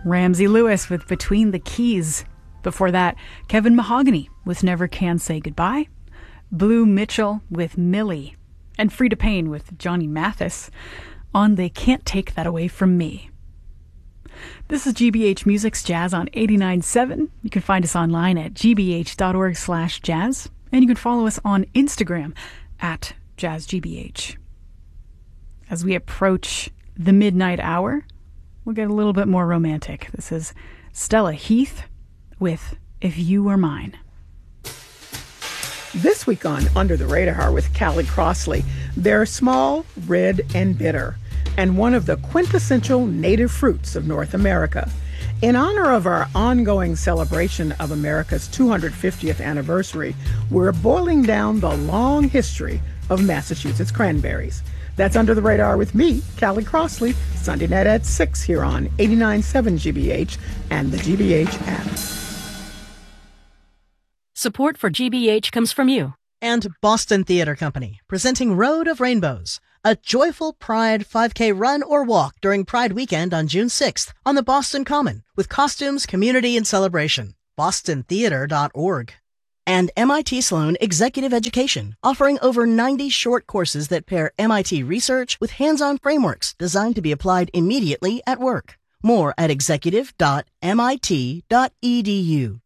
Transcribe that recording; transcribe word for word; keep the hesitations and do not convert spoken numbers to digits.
Ramsey Lewis with Between the Keys. Before that, Kevin Mahogany with Never Can Say Goodbye. Blue Mitchell with Millie. And Frida Payne with Johnny Mathis on They Can't Take That Away From Me. This is G B H Music's Jazz on eighty-nine point seven. You can find us online at g b h dot org slash jazz. And you can follow us on Instagram at jazzgbh. As we approach the midnight hour, we'll get a little bit more romantic. This is Stella Heath with If You Were Mine. This week on Under the Radar with Callie Crossley, they're small, red, and bitter, and one of the quintessential native fruits of North America. In honor of our ongoing celebration of America's two hundred fiftieth anniversary, we're boiling down the long history of Massachusetts cranberries. That's Under the Radar with me, Callie Crossley, Sunday night at six here on eighty-nine point seven G B H and the G B H app. Support for G B H comes from you. And Boston Theater Company, presenting Road of Rainbows, a joyful Pride five K run or walk during Pride weekend on June sixth on the Boston Common, with costumes, community, and celebration. boston theater dot org. And M I T Sloan Executive Education, offering over ninety short courses that pair M I T research with hands-on frameworks designed to be applied immediately at work. More at executive dot m i t dot e d u.